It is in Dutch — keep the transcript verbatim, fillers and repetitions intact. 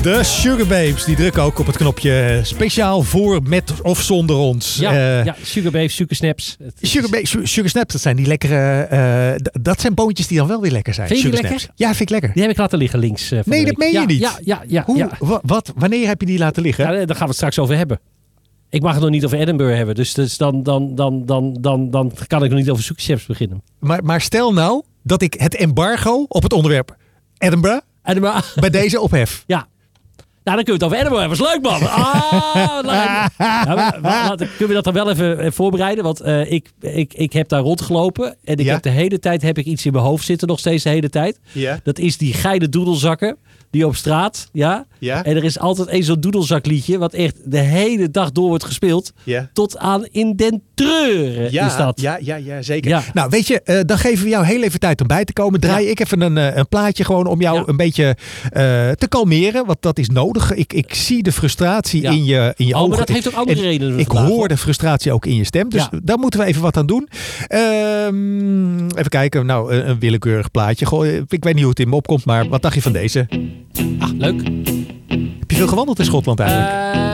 De Sugar Babes, die drukken ook op het knopje speciaal voor, met of zonder ons. Ja, uh, ja Sugar Babes, Sugar Snaps. Sugar, ba- Sugar Snaps, dat zijn die lekkere... Uh, d- dat zijn boontjes die dan wel weer lekker zijn. Vind je die Sugar lekker? Snaps. Ja, vind ik lekker. Die heb ik laten liggen links. Uh, van nee, de dat week. meen je ja, niet. Ja, ja, ja. Hoe, ja. wa- wat, wanneer heb je die laten liggen? Ja, daar gaan we het straks over hebben. Ik mag het nog niet over Edinburgh hebben. Dus, dus dan, dan, dan, dan, dan, dan kan ik nog niet over Sugar Snaps beginnen. Maar, maar stel nou dat ik het embargo op het onderwerp Edinburgh, Edinburgh. bij deze ophef. Ja. Nou, dan kunnen we het over Edinburgh hebben. Dat is leuk, man. Ah, ja, maar, maar, kunnen we dat dan wel even voorbereiden? Want uh, ik, ik, ik heb daar rondgelopen. En ik Ja? heb de hele tijd heb ik iets in mijn hoofd zitten. Nog steeds de hele tijd. Ja. Dat is die geile doedelzakken. Die op straat. Ja? Ja. En er is altijd een zo'n doedelzakliedje. Wat echt de hele dag door wordt gespeeld. Ja. Tot aan in den treuren Ja, is dat. ja, ja, ja, zeker. Ja. Nou, weet je, uh, dan geven we jou heel even tijd om bij te komen. Draai Ja. ik even een, uh, een plaatje gewoon om jou Ja. een beetje uh, te kalmeren. Want dat is nodig. Ik, ik zie de frustratie Ja. in je, in je Oh, ogen. maar dat heeft ook andere En redenen. Ik vandaag, hoor hoor. de frustratie ook in je stem. Dus Ja. daar moeten we even wat aan doen. Um, even kijken. Nou, een, een willekeurig plaatje. Goh, ik weet niet hoe het in me opkomt, maar wat dacht je van deze? Ah, leuk. Heb je veel gewandeld in Schotland eigenlijk? Uh,